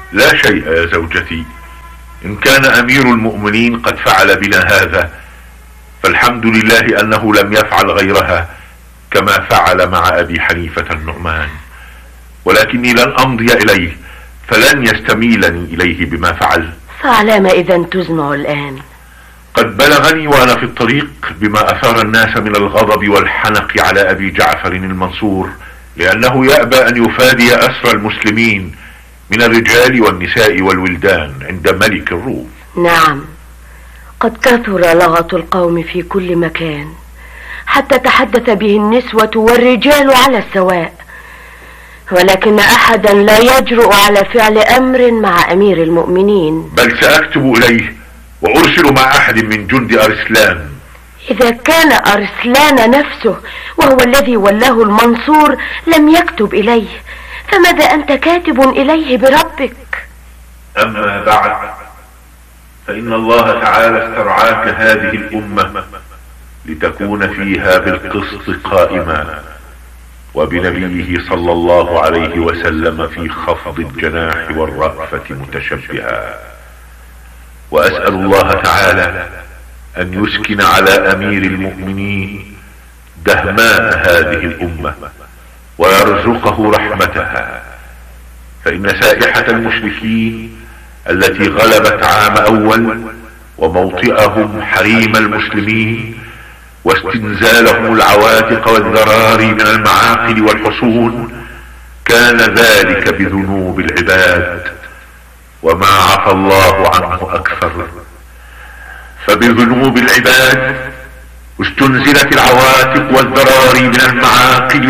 لا شيء يا زوجتي، إن كان أمير المؤمنين قد فعل بنا هذا فالحمد لله أنه لم يفعل غيرها كما فعل مع أبي حنيفة النعمان، ولكني لن أمضي إليه فلن يستميلني إليه بما فعل. فعلام إذا تزمع الآن؟ قد بلغني وأنا في الطريق بما أثار الناس من الغضب والحنق على أبي جعفر المنصور، لأنه يأبى أن يفادي أسرى المسلمين من الرجال والنساء والولدان عند ملك الروم. نعم، قد كثر لغط القوم في كل مكان حتى تحدث به النسوة والرجال على السواء، ولكن أحدا لا يجرؤ على فعل أمر مع أمير المؤمنين. بل سأكتب إليه وأرسل مع أحد من جند أرسلان. إذا كان أرسلان نفسه وهو الذي ولاه المنصور لم يكتب إليه، فماذا أنت كاتب إليه بربك؟ أما بعد، فإن الله تعالى استرعاك هذه الأمة لتكون فيها بالقسط قائما، وبنبيه صلى الله عليه وسلم في خفض الجناح والرأفة متشبها. وأسأل الله تعالى أن يسكن على أمير المؤمنين دهماء هذه الأمة ويرزقه رحمتها، فإن سائحة المشركين التي غلبت عام أول وموطئهم حريم المسلمين واستنزالهم العواتق والذراري من المعاقل والحصون كان ذلك بذنوب العباد، وما عفى الله عنه أكثر، فبذنوب العباد استنزلت العواتق والذراري من المعاقل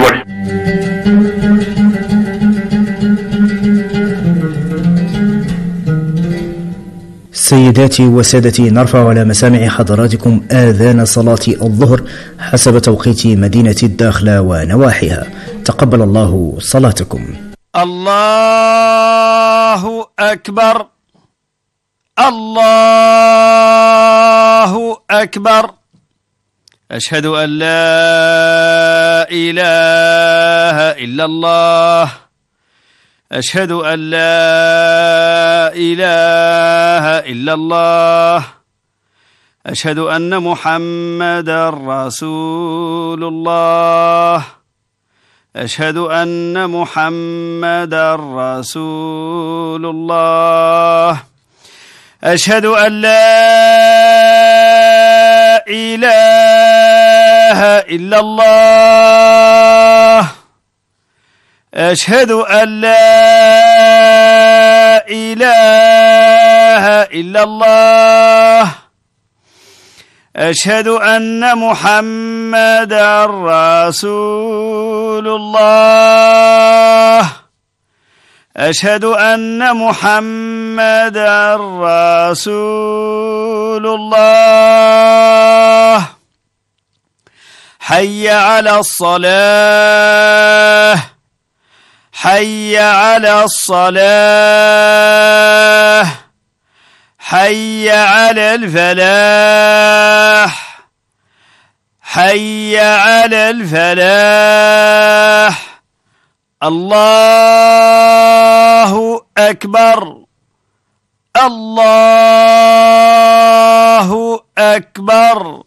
سيداتي وسادتي، نرفع على مسامع حضراتكم آذان صلاة الظهر حسب توقيت مدينة الداخلة ونواحيها. تقبل الله صلاتكم. الله أكبر، الله أكبر، أشهد أن لا إله إلا الله، أشهد أن لا إله إلا الله، أشهد أن محمدا رسول الله، أشهد أن محمدا رسول الله، أشهد أن لا إله إلا الله، أشهد أن لا إله إلا الله، أشهد أن محمدا رسول الله، أشهد أن محمدا رسول الله. حي على الصلاة، حي على الصلاة، حي على الفلاح، حي على الفلاح. الله أكبر، الله أكبر.